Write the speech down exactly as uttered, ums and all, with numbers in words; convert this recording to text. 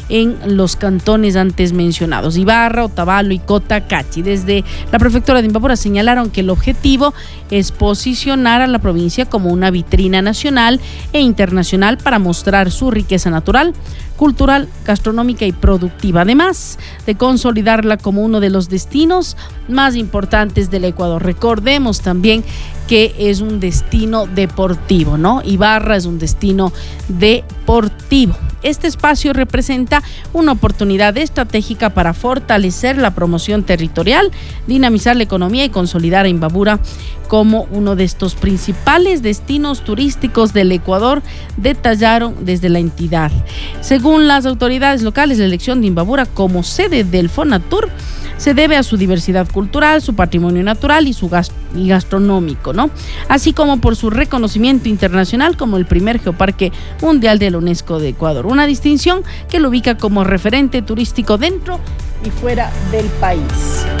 en los cantones antes mencionados, Ibarra, Otavalo y Cotacachi. Desde la prefectura de Imbabura señalaron que el objetivo es posicionar a la provincia como una vitrina nacional e internacional para mostrar su riqueza natural, cultural, gastronómica y productiva, además de consolidarla como uno de los destinos más importantes del Ecuador. Recordemos también que es un destino deportivo, ¿no? Ibarra es un destino deportivo. Este espacio representa una oportunidad estratégica para fortalecer la promoción territorial, dinamizar la economía y consolidar a Imbabura como uno de estos principales destinos turísticos del Ecuador, detallaron desde la entidad. Según las autoridades locales, la elección de Imbabura como sede del Fonatur se debe a su diversidad cultural, su patrimonio natural y su gast- y gastronómico, ¿no? Así como por su reconocimiento internacional como el primer geoparque mundial de la UNESCO de Ecuador, una distinción que lo ubica como referente turístico dentro y fuera del país.